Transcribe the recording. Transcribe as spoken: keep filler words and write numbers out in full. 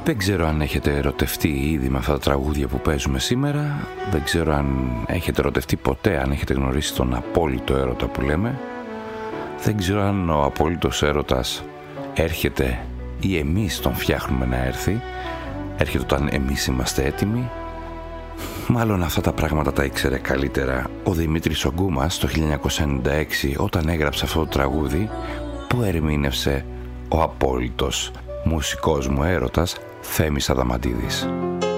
Δεν ξέρω αν έχετε ερωτευτεί ήδη με αυτά τα τραγούδια που παίζουμε σήμερα. Δεν ξέρω αν έχετε ερωτευτεί ποτέ, αν έχετε γνωρίσει τον απόλυτο έρωτα που λέμε. Δεν ξέρω αν ο απόλυτος έρωτας έρχεται ή εμείς τον φτιάχνουμε να έρθει. Έρχεται όταν εμείς είμαστε έτοιμοι. Μάλλον αυτά τα πράγματα τα ήξερε καλύτερα ο Δημήτρης ο Γκούμας το χίλια εννιακόσια ενενήντα έξι, όταν έγραψε αυτό το τραγούδι που ερμήνευσε ο απόλυτος μουσικός μου έρωτας Θέμης Αδαμαντίδης.